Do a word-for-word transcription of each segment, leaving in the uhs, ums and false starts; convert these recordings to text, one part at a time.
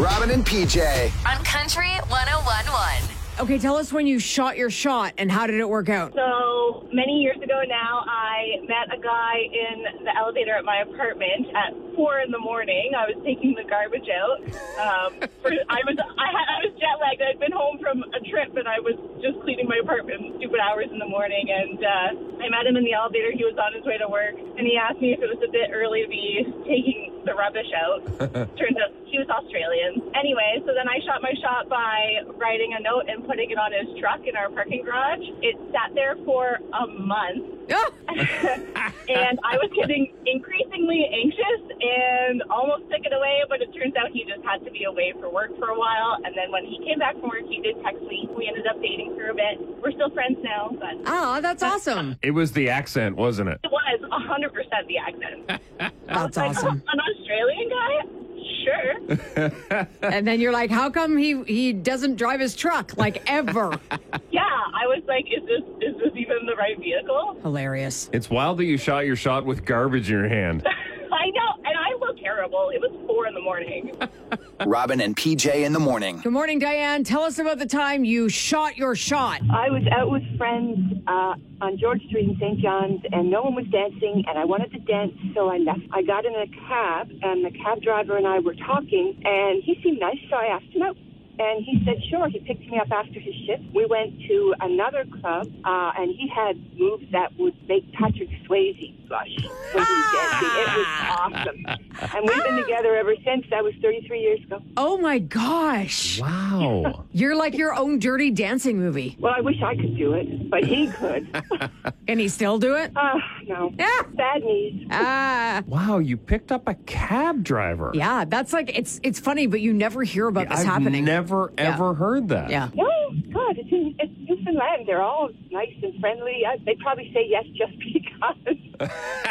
Robin and P J. On Country one oh one point one. Okay, tell us when you shot your shot and how did it work out? So many years ago now, I met a guy in the elevator at my apartment at four in the morning. I was taking the garbage out. Um, for, I was I, had, I was jet lagged. I'd been home from a trip and I was just cleaning my apartment stupid hours in the morning. And uh, I met him in the elevator. He was on his way to work, and he asked me if it was a bit early to be taking the rubbish out. Turns out he was Australian. Anyway, so then I shot my shot by writing a note and putting it on his truck in our parking garage. It sat there for a month. And I was getting increasingly anxious and almost took it away, but it turns out he just had to be away for work for a while. And then when he came back from work, he did text me. We ended up dating for a bit. We're still friends now. But Oh, that's awesome. It was the accent, wasn't it? It was one hundred percent the accent. That's Like, awesome. an Australian guy? Sure. And then you're like, how come he, he doesn't drive his truck, like, ever? Yeah, I was like, is this is this even the right vehicle? Hilarious. It's wild that you shot your shot with garbage in your hand. I know, and I look terrible. It was four in the morning. Robin and P J in the morning. Good morning, Diane. Tell us about the time you shot your shot. I was out with friends uh, on George Street in Saint John's, and no one was dancing, and I wanted to dance, so I left. I got in a cab, and the cab driver and I were talking, and he seemed nice, so I asked him out. And he said, sure. He picked me up after his shift. We went to another club, uh, and he had moves that would make Patrick Swayze blush when he was dancing. It was awesome. And we've been together ever since. That was thirty-three years ago. Oh, my gosh. Wow. You're like your own Dirty Dancing movie. Well, I wish I could do it, but he could. Can he still do it? Uh, no. Yeah. Bad knees. Ah. Wow, you picked up a cab driver. Yeah, that's like, it's it's funny, but you never hear about this I've happening. never, ever Yeah. heard that. Yeah. No, God, it's in it's Newfoundland. They're all nice and friendly. Uh, they probably say yes just because.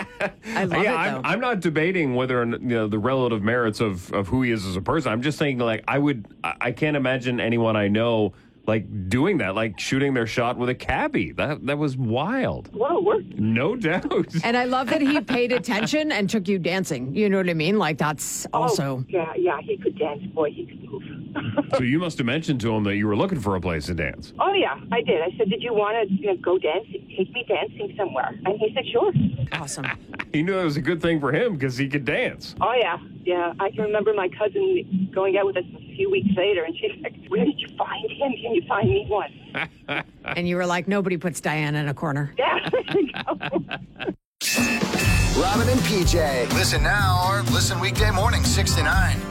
I love yeah, it, I'm, though. I'm not debating whether you know, the relative merits of, of who he is as a person. I'm just saying, like, I would, I I can't imagine anyone I know like doing that, like shooting their shot with a cabbie. That that was wild. Well, it worked. No doubt. And I love that he paid attention and took you dancing. You know what I mean? Like, that's also... Oh, yeah, yeah, he could dance. Boy, he could move. So you must have mentioned to him that you were looking for a place to dance. Oh, yeah, I did. I said, did you want to you know, go dancing? Take me dancing somewhere. And he said, sure. Awesome. He knew it was a good thing for him because he could dance. Oh, yeah, yeah. I can remember my cousin going out with us a few weeks later, and she's like, where did you find him? Can you find me one? And you were like, nobody puts Diane in a corner. Yeah, there you go. Robin and P J. Listen now or listen weekday morning, six to nine.